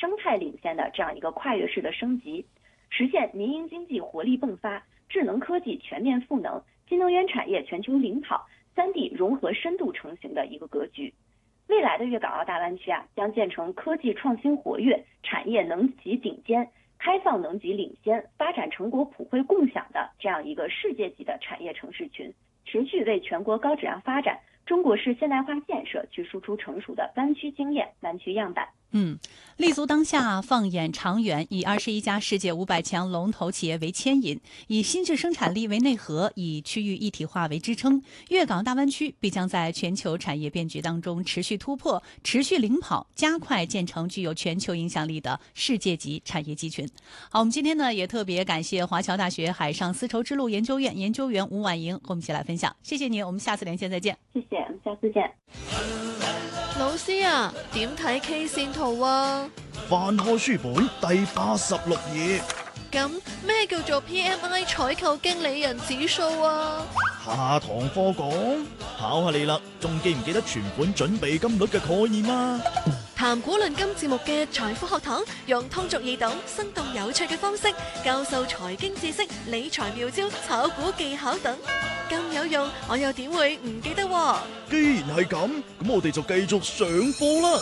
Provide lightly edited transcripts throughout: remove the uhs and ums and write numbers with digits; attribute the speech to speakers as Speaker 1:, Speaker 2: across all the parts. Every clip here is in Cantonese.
Speaker 1: 生态领先的这样一个跨越式的升级，实现民营经济活力迸发、智能科技全面赋能、新能源产业全球领跑、3D 融合深度成型的一个格局。未来的粤港澳大湾区将建成科技创新活跃、产业能级顶尖、开放能级领先、发展成果普惠共享的这样一个世界级的产业城市群，持续为全国高质量发展、中国式现代化建设去输出成熟的湾区经验、湾区样板。
Speaker 2: 立足当下，放眼长远，以21家世界500强龙头企业为牵引，以新质生产力为内核，以区域一体化为支撑，粤港大湾区必将在全球产业变局当中持续突破、持续领跑，加快建成具有全球影响力的世界级产业集群。好，我们今天呢也特別感謝華僑大學海上絲綢之路研究院研究員吳婉瑩和我們一起來分享，謝謝你，我們下次連線再見。
Speaker 1: 謝謝，我們下次見。
Speaker 3: 老師啊，點睇 K 線圖啊？
Speaker 4: 翻開書本第86頁。
Speaker 3: 咁咩叫做 PMI 採購經理人指數啊？
Speaker 4: 下堂課講，考下你啦，仲記唔記得存款準備金率嘅概念啊？
Speaker 3: 談股論金節目嘅財富學堂，用通俗易懂、生動有趣嘅方式教授財經知識、理財妙招、炒股技巧等，咁有用，我又點會唔記得喎？
Speaker 4: 既然係咁，咁我哋就繼續上課啦。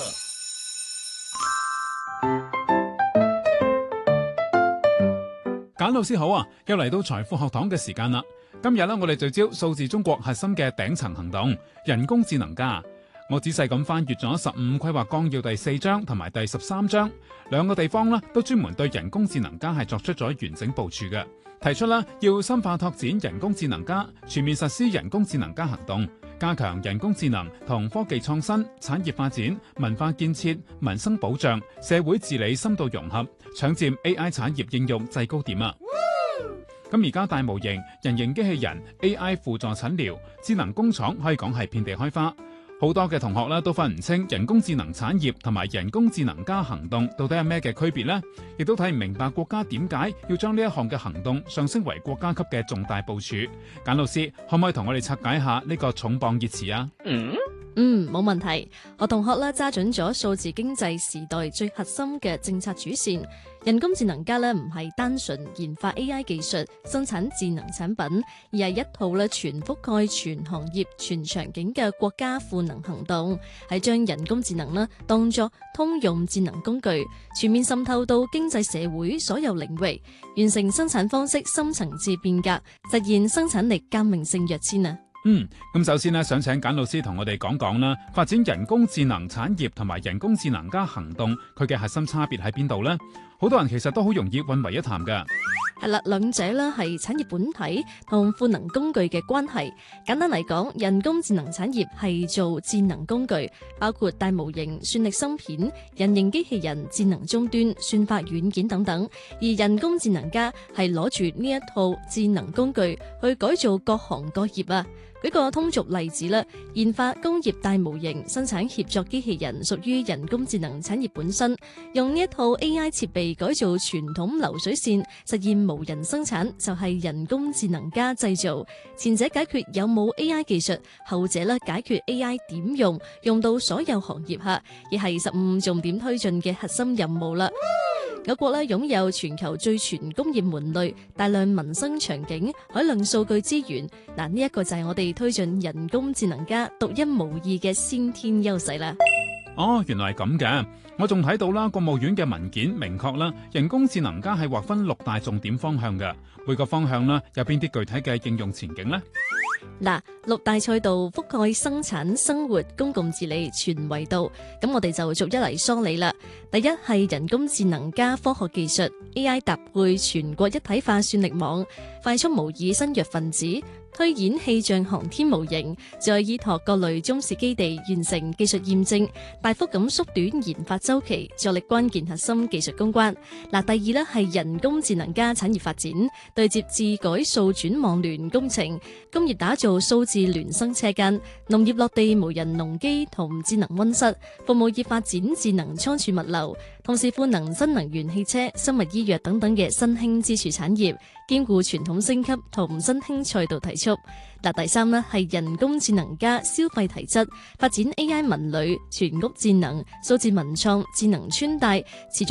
Speaker 5: 簡老師好啊，又嚟到財富學堂嘅時間啦。今日呢，我哋聚焦數字中國核心嘅頂層行動——人工智能加。我仔細咁翻閱咗15規劃綱要第4章同埋第13章，兩個地方呢都專門對人工智能加係作出咗完整部署嘅，提出啦要深化拓展人工智能加，全面實施人工智能加行動，加強人工智能同科技創新、產業發展、文化建設、民生保障、社會治理深度融合，搶佔 AI 產業應用制高點啊！咁而家大模型、人形機器人、AI 輔助診療、智能工廠可以講係遍地開花。好多嘅同學咧都分唔清人工智能產業同埋人工智能加行動到底係咩嘅區別呢？亦都睇唔明白國家點解要將呢一項嘅行動上升為國家級嘅重大部署。簡老師可唔可以同我哋拆解下呢個重磅熱詞啊？
Speaker 3: 冇問題。我同學咧揸準咗數字經濟時代最核心嘅政策主線。人工智能加咧唔係單純研發 AI 技術、生產智能產品，而係一套咧全覆蓋全行業、全場景嘅國家賦能行動，係將人工智能當作通用智能工具，全面滲透到經濟社會所有領域，完成生產方式深層次變革，實現生產力革命性躍遷啊！
Speaker 5: 咁首先呢，想請簡老師同我哋講講啦，發展人工智能產業同埋人工智能加行動，佢嘅核心差別喺邊度呢？好多人其實都好容易混為一談㗎。
Speaker 3: 係啦，兩者係產業本體同賦能工具嘅關係。簡單嚟講，人工智能產業係做智能工具，包括大模型、算力芯片、人形機器人、智能終端、算法軟件等等。而人工智能加係攞住呢一套智能工具去改造各行各業啊！舉個通俗例子啦，研發工業大模型、生產協作機器人屬於人工智能產業本身，用呢一套 AI 設備改造傳統流水線，實現無人生產，就係人工智能加製造。前者解決有冇 AI 技術，後者解決 AI 點用，用到所有行業下，亦係15重點推進嘅核心任務啦。我國擁有全球最全工業門類、大量民生場景、海量數據資源，呢一個就係我哋推進人工智能加獨一無二嘅先天優勢啦。
Speaker 5: 哦，原來係咁嘅。我仲睇到啦，國務院嘅文件明確啦，人工智能加係劃分6大重點方向嘅。每個方向有邊啲具體嘅應用前景呢？6大賽道覆蓋生產、生活、公共治理全維度，咁我哋就逐一嚟梳理啦。第一係人工智能加科學技術 ，AI 搭配全國一體化算力網，快速模擬新藥分子，推演氣象航天模型，再依託各類中試基地完成技術驗證，大幅咁縮短研發週期，助力關鍵核心技術攻關。第二係人工智能加產業發展，對接智改數轉網聯工程，工業打造數字孿生車間，農業落地無人農機同智能溫室，服務業發展智能倉儲物流，同時賦能新能源汽車、生物醫藥等等嘅新興支柱產業，兼顧傳統升級同新興賽道提速。第三係人工智能加消費提質，發展 AI 文旅、全屋智能、數字文創、智能穿戴，持續